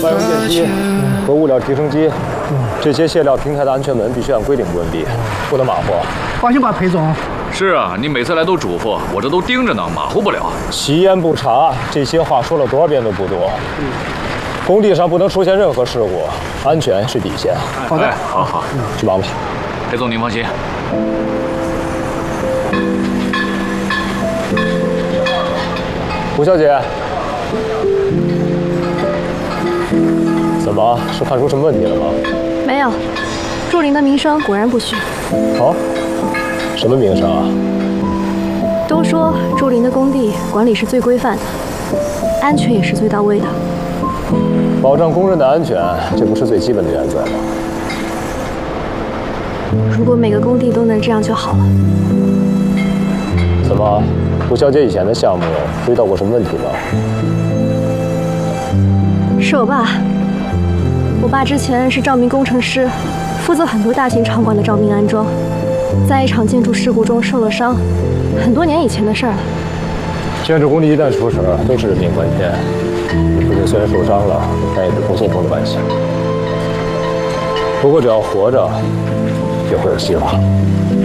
外用电梯和物料提升机，这些卸料平台的安全门必须按规定关闭，不能马虎。 放心吧，裴总。 是啊，你每次来都嘱咐，我这都盯着呢，马虎不了。 其言不查，这些话说了多少遍都不多。工地上不能出现任何事故，安全是底线。 好的， 好， 去忙吧。 裴总您放心。 吴小姐，怎么是看出什么问题了吗？ 没有，祝林的名声果然不虚。 哦，什么名声啊？ 都说祝林的工地管理是最规范的，安全也是最到位的。 保障工人的安全，这不是最基本的原则吗？ 如果每个工地都能这样就好了。 怎么，吴小姐以前的项目遇到过什么问题吗？ 是我爸。我爸之前是照明工程师，负责很多大型场馆的照明安装，在一场建筑事故中受了伤，很多年以前的事儿了。 建筑工地一旦出事，都是人命关天。你父亲虽然受伤了，但也是同性中的关系。不过只要活着，就会有希望。